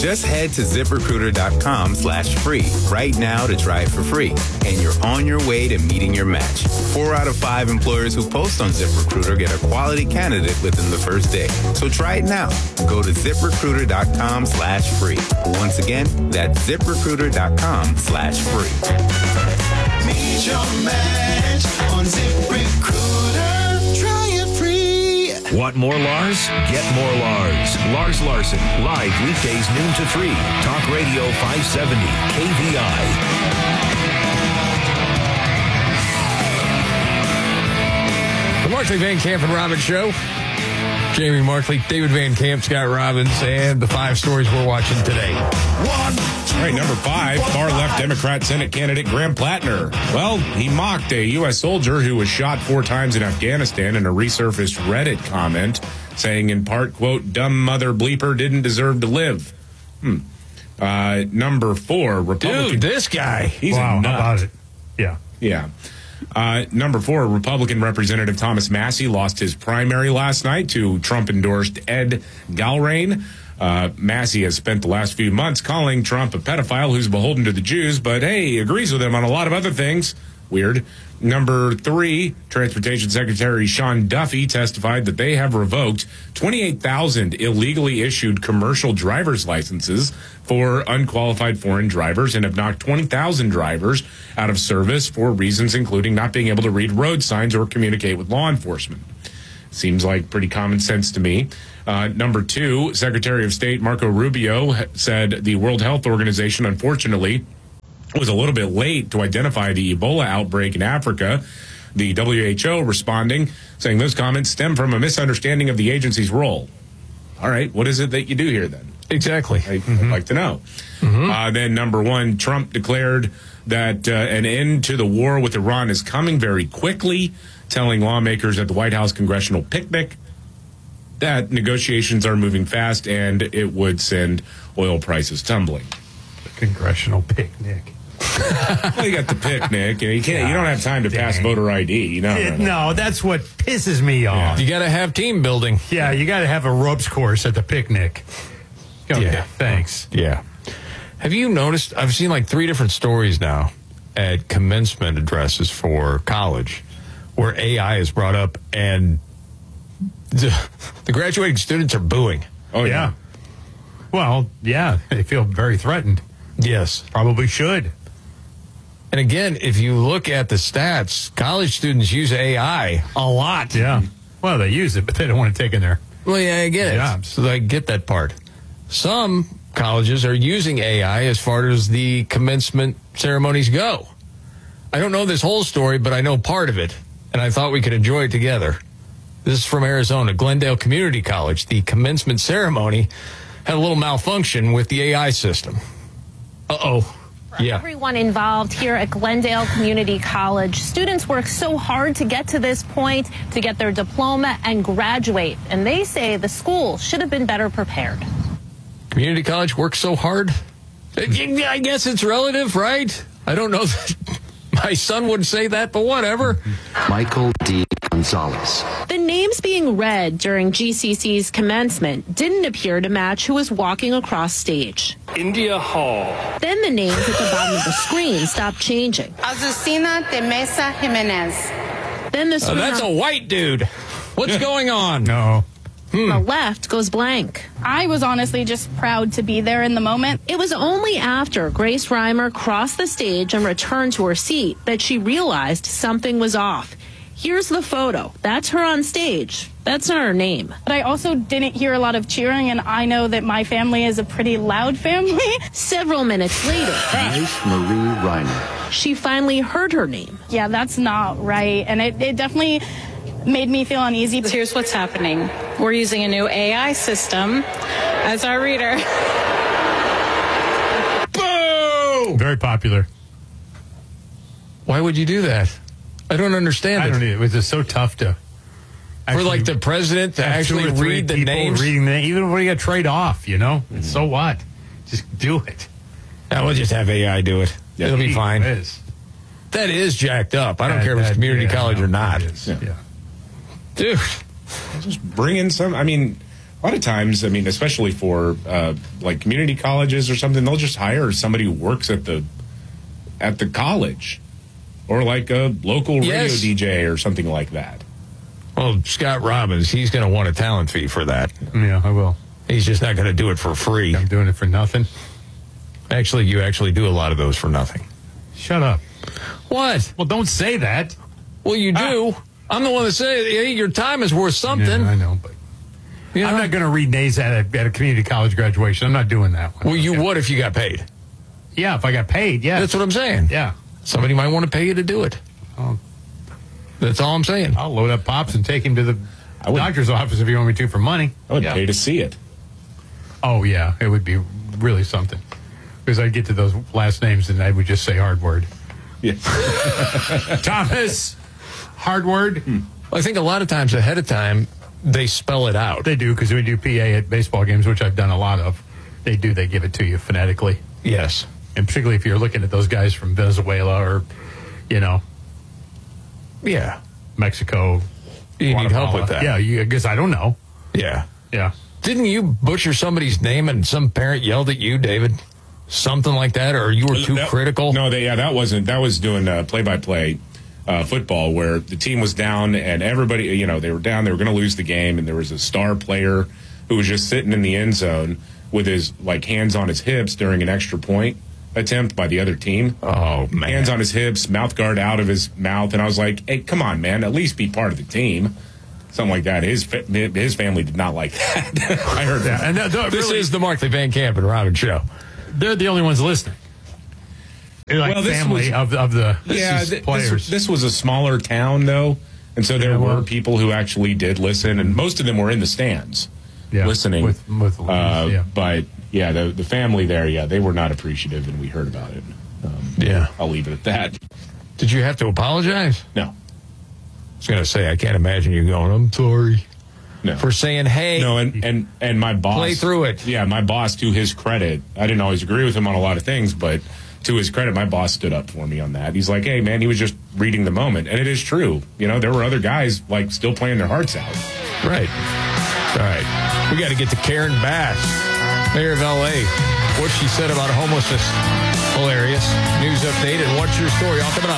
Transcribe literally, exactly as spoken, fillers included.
Just head to ZipRecruiter.com slash free right now to try it for free. And you're on your way to meeting your match. Four out of five employers who post on ZipRecruiter get a quality candidate within the first day. So try it now. Go to ZipRecruiter.com slash free. Once again, that's ZipRecruiter.com slash free. Meet your match on ZipRecruiter. Try it free. Want more Lars? Get more Lars. Lars Larson, live weekdays noon to three. Talk Radio five seventy, K V I. The Markley, Van Camp, and Robbins Show. Jamie Markley, David Van Camp, Scott Robbins, and the five stories we're watching today. One. All right, number five, far-left Democrat Senate candidate Graham Plattner. Well, he mocked a U S soldier who was shot four times in Afghanistan in a resurfaced Reddit comment, saying in part, quote, dumb mother bleeper didn't deserve to live. Hmm. Uh, number four, Republican. Dude, this guy. He's wow, a nut. how about it? Yeah. Yeah. Uh, number four, Republican Representative Thomas Massie lost his primary last night to Trump-endorsed Ed Galrain. Uh, Massie has spent the last few months calling Trump a pedophile who's beholden to the Jews, but hey, agrees with him on a lot of other things. Weird. Number three, Transportation Secretary Sean Duffy testified that they have revoked twenty-eight thousand illegally issued commercial driver's licenses for unqualified foreign drivers and have knocked twenty thousand drivers out of service for reasons including not being able to read road signs or communicate with law enforcement. Seems like pretty common sense to me. Uh, number two, Secretary of State Marco Rubio said the World Health Organization, unfortunately, was a little bit late to identify the Ebola outbreak in Africa. The W H O responding, saying those comments stem from a misunderstanding of the agency's role. All right, what is it that you do here then? Exactly. I'd mm-hmm. like to know. Mm-hmm. Uh, then number one, Trump declared that uh, an end to the war with Iran is coming very quickly, telling lawmakers at the White House Congressional Picnic that negotiations are moving fast and it would send oil prices tumbling. The Congressional Picnic. Well, you got the picnic, and you can't. You don't have time to Dang. pass voter I D. You know, It, no, that's what pisses me off. You got to have team building. Yeah, you got to have a ropes course at the picnic. Okay, yeah. Thanks. Yeah. Have you noticed? I've seen like three different stories now at commencement addresses for college where A I is brought up, and the, the graduating students are booing. Oh, yeah. yeah. Well, yeah, they feel very threatened. Yes. Probably should. And again, if you look at the stats, college students use A I a lot. Yeah. Well, they use it, but they don't want to take in there. Well, yeah, I get it. Jobs. So I get that part. Some colleges are using A I as far as the commencement ceremonies go. I don't know this whole story, but I know part of it, and I thought we could enjoy it together. This is from Arizona, Glendale Community College. The commencement ceremony had a little malfunction with the A I system. Uh-oh. Yeah. Everyone involved here at Glendale Community College. Students work so hard to get to this point, to get their diploma and graduate. And they say the school should have been better prepared. Community college works so hard? I guess it's relative, right? I don't know that my son would say that, but whatever. Michael D. Gonzalez. The names being read during G C C's commencement didn't appear to match who was walking across stage. India Hall. Then the names at the bottom of the screen stopped changing. Azucena de Mesa Jimenez. Then the uh, that's a white dude. What's going on? No. Hmm. The left goes blank. I was honestly just proud to be there in the moment. It was only after Grace Reimer crossed the stage and returned to her seat that she realized something was off. Here's the photo. That's her on stage. That's not her name. But I also didn't hear a lot of cheering, and I know that my family is a pretty loud family. Several minutes later, Grace Marie Reiner. She finally heard her name. Yeah, that's not right. And it, it definitely made me feel uneasy. Here's what's happening. We're using a new A I system as our reader. Boom! Very popular. Why would you do that? I don't understand I it. don't either. It was just so tough to... For like the president to actually read the names? Reading the, even when you got trade off, you know? Mm. So what? Just do it. Yeah, we'll just have A I do it. Yeah, It'll be fine. It is. That is jacked up. I don't that, care if it's that, community yeah, college no, or not. Yeah. yeah. Dude. Just bring in some, I mean, A lot of times, I mean, especially for uh, like community colleges or something, they'll just hire somebody who works at the at the college, or like a local radio Yes. D J or something like that. Well, Scott Robbins, he's going to want a talent fee for that. Yeah, I will. He's just not going to do it for free. I'm doing it for nothing. Actually, you actually do a lot of those for nothing. Shut up. What? Well, don't say that. Well, you do. I'm the one that says, hey, your time is worth something. Yeah, I know, but You know? I'm not going to read nays at a, at a community college graduation. I'm not doing that one. Well, you would if you got paid. Yeah, if I got paid, yeah. That's what I'm saying. Yeah. Somebody might want to pay you to do it. Oh. That's all I'm saying. I'll load up Pops and take him to the I would- doctor's office if you want me to for money. I would Yeah. pay to see it. Oh, yeah. It would be really something. Because I'd get to those last names and I would just say hard word. Yeah. Thomas, hard word. Hmm. I think a lot of times ahead of time, they spell it out. They do, because we do P A at baseball games, which I've done a lot of. They do. They give it to you phonetically. Yes. And particularly if you're looking at those guys from Venezuela or, you know, Yeah. Mexico. You need help with that. Yeah, I guess I don't know. Yeah. Yeah. Didn't you butcher somebody's name and some parent yelled at you, David? Something like that, or you were too That- critical? No, they, yeah, that wasn't. That was doing uh, play-by-play uh, football where the team was down and everybody, you know, they were down. They were going to lose the game, and there was a star player who was just sitting in the end zone with his like hands on his hips during an extra point attempt by the other team. Oh man! Hands on his hips, mouth guard out of his mouth, and I was like, "Hey, come on, man! At least be part of the team." Something like that. His fa- his family did not like that. I heard that. And uh, th- This really, is the Markley Van Camp and Robin show. they're the only ones listening. They're like Well, this family was- of, of the yeah, these th- players. This, this was a smaller town, though, and so there Yeah, were well- people who actually did listen, and most of them were in the stands Yeah, listening. with- with Louise, uh, yeah. But yeah, the the family there, yeah, they were not appreciative, and we heard about it. Um, Yeah. I'll leave it at that. Did you have to apologize? No, I was going to say, I can't imagine you going, I'm sorry no, for saying, hey, no, and and and my boss play through it. Yeah, my boss, to his credit, I didn't always agree with him on a lot of things, but to his credit, my boss stood up for me on that. He's like, hey, man, he was just reading the moment. And it is true. You know, there were other guys, like, still playing their hearts out. Right. All right. We got to get to Karen Bass, mayor of L A. What she said about homelessness. Hilarious. News update and what's your story? All coming up.